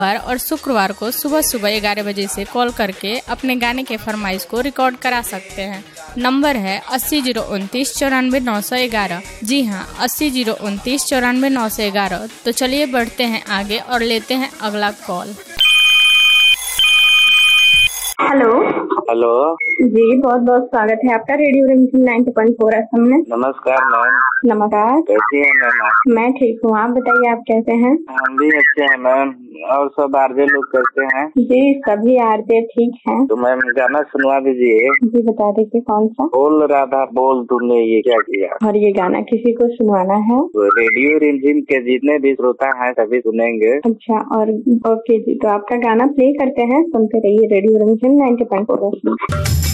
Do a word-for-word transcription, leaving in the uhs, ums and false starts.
सोमवार और शुक्रवार को सुबह सुबह ग्यारह बजे से कॉल करके अपने गाने के फरमाइश को रिकॉर्ड करा सकते हैं। नंबर है अस्सी जीरो उनतीस चौरानवे नौ सौ ग्यारह। जी हाँ, अस्सी जीरो उनतीस चौरानवे नौ सौ ग्यारह। तो चलिए बढ़ते हैं आगे और लेते हैं अगला कॉल। हेलो हेलो जी, बहुत बहुत स्वागत है आपका रेडियो रिमझिम नाइन्टी पॉइंट फोर एफएम में। नमस्कार मैम। नमस्कार, कैसी हैं मैम आप? मैं ठीक हूँ, आप बताइए आप कैसे हैं? हम भी अच्छे हैं मैम। और सब आरजे लोग कैसे हैं? जी सभी आरजे ठीक हैं। तो मैम गाना सुनवा दीजिए। जी बता दीजिए कौन सा? बोल राधा बोल तूने ये क्या किया। और ये गाना किसी को सुनवाना है? तो रेडियो रिमझिम के जितने भी श्रोता हैं सभी सुनेंगे। अच्छा, और ओके जी, तो आपका गाना प्ले करते हैं, सुनते रहिए रेडियो रिमझिम नाइन्टी पॉइंट फोर एफएम।